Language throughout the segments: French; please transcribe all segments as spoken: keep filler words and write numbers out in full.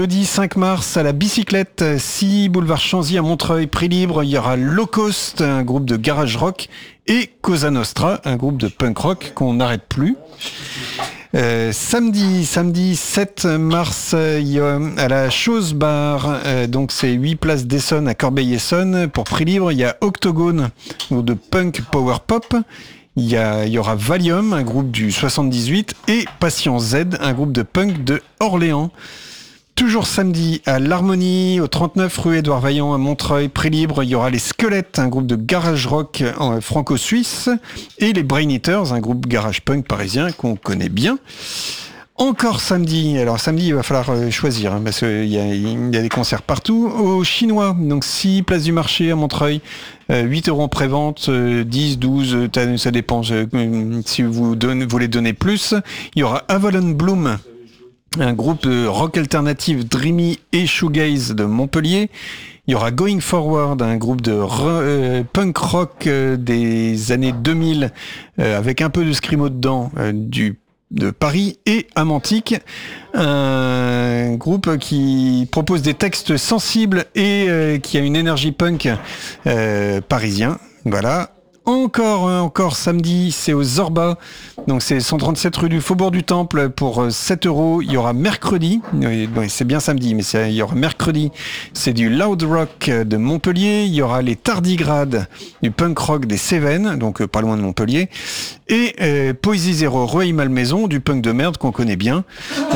Jeudi cinq mars, à la bicyclette, six boulevard Chanzy à Montreuil, prix libre, il y aura Low Cost, un groupe de garage rock, et Cosa Nostra, un groupe de punk rock qu'on n'arrête plus. Euh, samedi, samedi sept mars, il y a à la Chose Bar, euh, donc c'est huit places d'Essonne à Corbeil-Essonne. Pour prix libre, il y a Octogone, un groupe de punk power pop. Il y, a, il y aura Valium, un groupe du soixante-dix-huit, et Patient Z, un groupe de punk de Orléans. Toujours samedi, à l'Harmonie, au trente-neuf rue Édouard Vaillant à Montreuil, prix libre, il y aura les Squelettes, un groupe de garage rock franco-suisse, et les Brain Eaters, un groupe garage punk parisien qu'on connaît bien. Encore samedi, alors samedi il va falloir choisir, hein, parce qu'il y a, il y a des concerts partout, au Chinois, donc six places du marché à Montreuil, euh, huit euros en prévente, euh, dix, douze, ça dépend euh, si vous donne, voulez donner plus. Il y aura Avalon Bloom, un groupe de rock alternative dreamy et shoegaze de Montpellier. Il y aura Going Forward, un groupe de re, euh, punk rock euh, des années deux mille, euh, avec un peu de scrimo dedans, euh, du de Paris, et Amantique, un groupe qui propose des textes sensibles et euh, qui a une énergie punk euh, parisien. Voilà. Encore, encore samedi, c'est au Zorba, donc c'est cent trente-sept rue du Faubourg du Temple pour sept euros. Il y aura mercredi, oui, c'est bien samedi, mais c'est, il y aura mercredi, c'est du loud rock de Montpellier. Il y aura les Tardigrades, du punk rock des Cévennes, donc pas loin de Montpellier, et euh, Poésie Zéro, Rueil-Malmaison, du punk de merde qu'on connaît bien. Euh,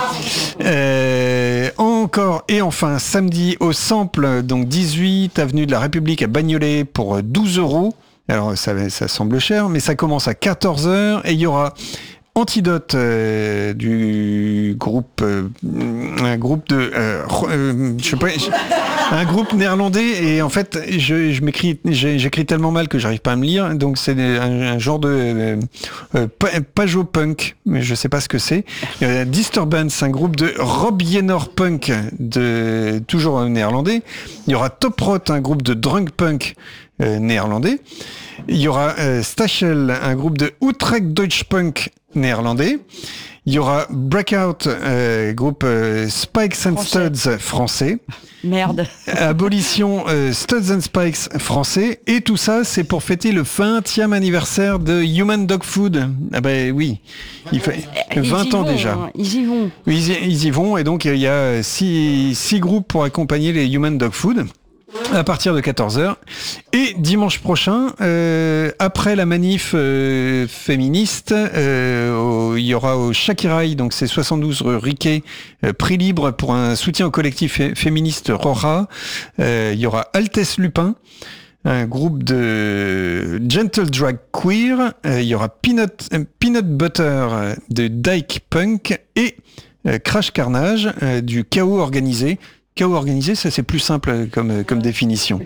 euh, encore et enfin samedi au Sample, donc dix-huit avenue de la République à Bagnolet pour douze euros. Alors ça, ça semble cher, mais ça commence à quatorze heures et il y aura Antidote euh, du groupe, euh, un groupe de, euh, euh, je sais pas, un groupe néerlandais, et en fait je, je m'écris, j'écris tellement mal que j'arrive pas à me lire, donc c'est un, un genre de euh, euh, Pajot punk, mais je sais pas ce que c'est. Euh, Disturbance, un groupe de Rob Yenor punk, de toujours néerlandais. Il y aura Top Rot, un groupe de drunk punk euh, néerlandais. Il y aura euh, Stachel, un groupe de Utrecht Deutsch Punk néerlandais. Il y aura Breakout, euh, groupe euh, Spikes and Français. Studs français. Merde. Abolition euh, Studs and Spikes français. Et tout ça, c'est pour fêter le vingtième anniversaire de Human Dog Food. Ah ben oui, il fait vingt Ils y ans vont, déjà. hein, Ils y vont. Oui, ils y, ils y vont, et donc il y a six, six groupes pour accompagner les Human Dog Food à partir de quatorze heures. Et dimanche prochain, euh, après la manif euh, féministe, euh, au, il y aura au Shakiraï, donc c'est soixante-douze rue Riquet, euh, prix libre pour un soutien au collectif fé- féministe Rora. Euh, il y aura Altesse Lupin, un groupe de gentle drag queer. Euh, il y aura Peanut, euh, Peanut Butter euh, de Dyke Punk, et euh, Crash Carnage euh, du chaos organisé. Chaos organisé, ça c'est plus simple comme, comme définition.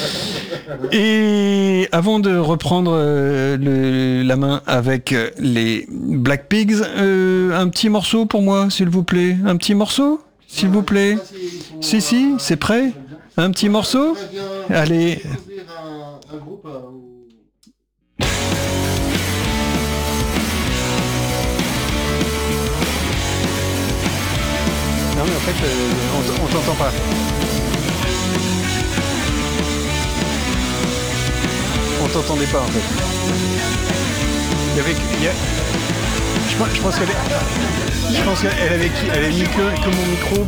Et avant de reprendre euh, le, la main avec euh, les Black Pigs, euh, un petit morceau pour moi, s'il vous plaît. Un petit morceau, s'il vous plaît. Si, si, c'est prêt. Un petit morceau. Allez. Non mais en fait, euh, on, t- on t'entend pas. On t'entendait pas en fait. Il y avait, il y a, je, pense- je pense qu'elle, est- je pense qu'elle avait, elle avait mis que, que mon micro